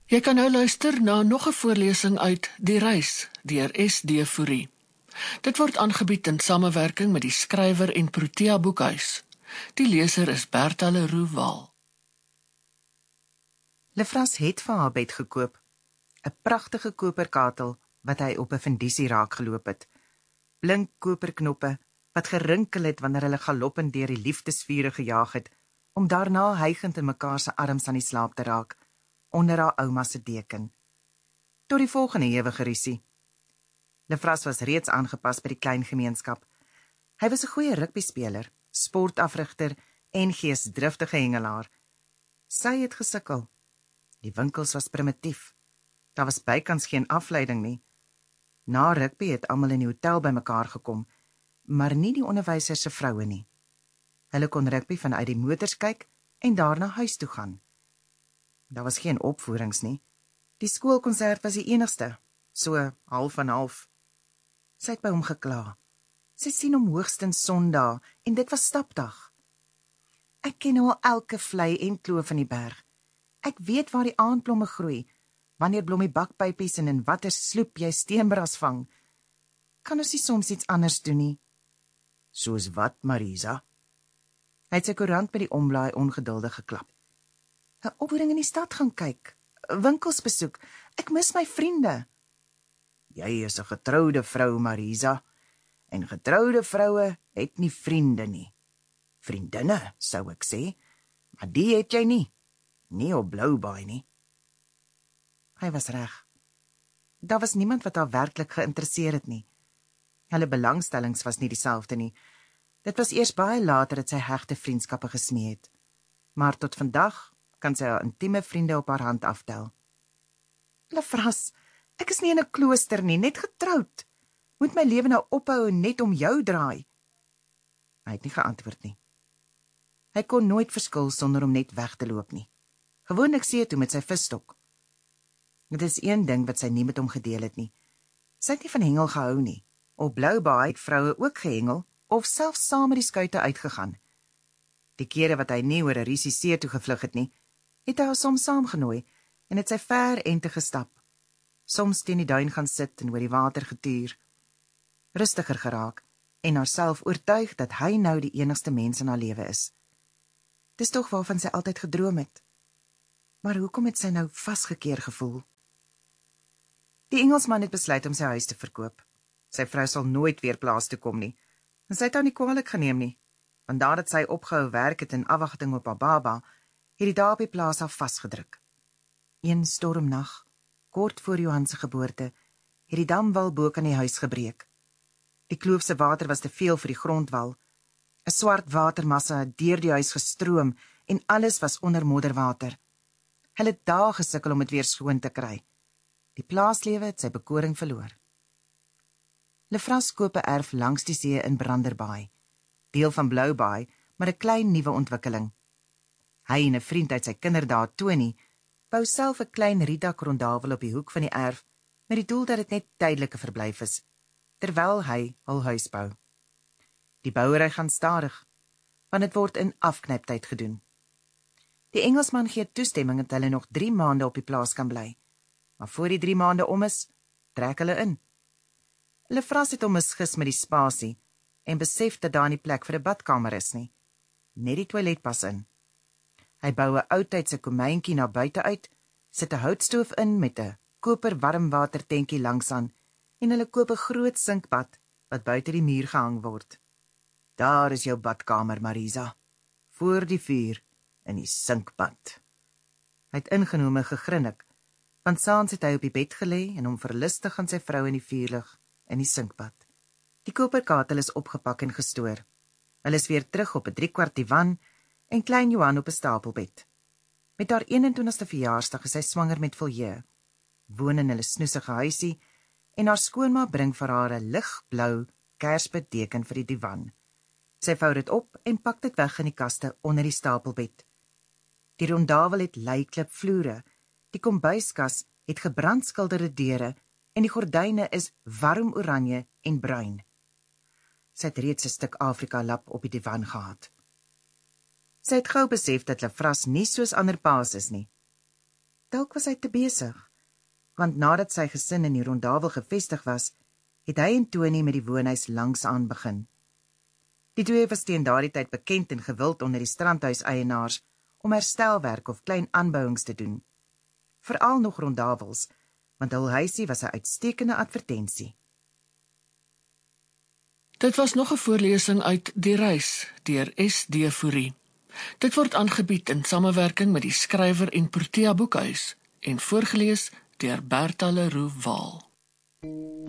Jy kan nou luister na nog 'n voorlesing uit Die Reis deur S.D. Fourie. Dit word aangebied in samewerking met die skrywer en Protea Boekhuis. Die leser is Bertha Leroux Waal. Lefras het vir haar bed gekoop, 'n pragtige koperkatel wat hy op 'n fundisie raak geloop het. Blink koperknoppe wat gerinkel het wanneer hulle galoppend deur die liefdesvure gejaag het, om daarna hygend in mekaar se arms aan die slaap te raak, onder haar ouma se deken. Tot die volgende ewige rusie. Lefras was reeds aangepas by die klein gemeenskap. Hy was 'n goeie rugbyspeler, sportafrigter en geesdriftige hengelaar. Sy het gesukkel. Die winkels was primitief. Daar was bykans geen afleiding nie. Na rugby het almal in die hotel bymekaar gekom, maar nie die onderwyser se vroue nie. Hulle kon rugby vanuit die motors kyk en daarna huis toe gaan. Daar was geen opvoerings nie. Die skoolkonsert was die enigste, so half en half. Sy het by hom gekla. Sy sien hom hoogstens Sondag en dit was stapdag. Ek ken nou al elke vlei en kloof van die berg. Ek weet waar die aandblomme groei, wanneer blom die bakpypies en in watter sloep jy steenbras vang. Kan ons nie soms iets anders doen nie? Soos wat, Marisa? Hy het sy koerant by die omblaai ongeduldig geklap. 'n Opvoering in die stad gaan kyk, winkels besoek, ek mis my vriende. Jy is 'n getroude vrou, Marisa, en getroude vroue het nie vriende nie. Vriendinne, sou ek sê, maar die het jy nie. Nie op Bloubaai nie. Hy was reg. Daar was niemand wat haar werklik geïnteresseer het nie. Hulle belangstellings was nie dieselfde nie. Dit was eers baie later dat sy hegte vriendskappe gesmee het. Maar tot vandag kan sy haar intieme vriende op haar hand aftel. Lefras, ek is nie in 'n klooster nie, net getroud. Moet my lewe nou ophou en net om jou draai? Hy het nie geantwoord nie. Hy kon nooit verskil sonder om net weg te loop nie. Gewoonlik see toe met sy visstok. Dit is een ding wat sy nie met hom gedeel het nie. Sy het nie van hengel gehou nie. Op Bloubaai het vroue ook gehengel, of selfs saam met die skuite uitgegaan. Die kere wat hy nie oor 'n risie see toe gevlug het nie, het hy haar soms saamgenooi en het sy ver ente gestap. Soms teen die duin gaan sit en oor die water getuur. Rustiger geraak en haarself oortuig dat hy nou die enigste mens in haar lewe is. Dis tog waarvan sy altyd gedroom het. Maar hoekom het sy nou vasgekeer gevoel? Die Engelsman het besluit om sy huis te verkoop. Sy vrou sal nooit weer plaas toe kom nie, en sy het haar nie kwaadlik geneem nie, want nadat sy opgehou werk het in afwagting op haar baba, het die dae op die plaas af vasgedruk. Een stormnag, kort voor Johan se geboorte, het die damwal bo kan die huis gebreek. Die kloof se water was te veel vir die grondwal. 'n Swart watermassa het deur die huis gestroom en alles was onder modderwater. Hulle het dae gesukkel om dit weer skoon te kry. Die plaaslewe het sy bekoring verloor. Lefras koop 'n erf langs die see in Branderbaai, deel van Bloubaai, maar 'n klein nuwe ontwikkeling. Hy en 'n vriend uit sy kinderdae, Tony, bou self 'n klein riedak rondawel op die hoek van die erf, met die doel dat dit net tydelike verblyf is, terwyl hy hul huis bou. Die bouery gaan stadig, want dit word in afknyptyd gedoen. Die Engelsman gee toestemming dat hulle nog 3 maande op die plaas kan bly, maar voor die 3 maande om is, trek hulle in. Lefras het hom misgis met die spasie en besef dat daar nie plek vir 'n badkamer is nie. Net die toilet pas in. Hy bou 'n oudtydse komyntjie na buite uit, sit 'n houtstoof in met 'n koper warmwatertentjie langsaan en hulle koop 'n groot sinkbad wat buite die muur gehang word. Daar is jou badkamer, Marisa, voor die vuur in die sinkbad. Hy het ingenome gegrinnik, want saans het hy op die bed gelê en hom verlustig aan sy vrou in die vuurlig in die sinkbad. Die koperkatel is opgepak en gestoor. Hulle is weer terug op 'n 3/4 divan en klein Johan op 'n stapelbed. Met haar 21ste verjaarsdag is sy swanger met Vilje, woon in hulle snoesige huisie en haar skoonma bring vir haar 'n ligblou kersbedeken vir die divan. Sy vou dit op en pak dit weg in die kaste onder die stapelbed. Die rondawel het leiklip vloere, die kombuiskas het gebrandskilderde deure en die gordyne is warm oranje en bruin. Sy het reeds 'n stuk Afrika lap op die divan gehad. Sy het gou besef dat Lefras nie soos ander paas is nie. dalk was hy te besig, want nadat sy gesin in die Rondavel gevestig was, het hy en Tony met die woonhuis langsaan begin. Die twee was teen daardie tyd bekend en gewild onder die strandhuiseienaars om herstelwerk of klein aanbouings te doen. Veral nog Rondavels, want hul huisie was 'n uitstekende advertensie. Dit was nog 'n voorlesing uit Die Reis deur S.D. Fourie. Dit word aangebied in samewerking met die skrywer en Protea Boekhuis en voorgeles deur Bertha Leroux Waal.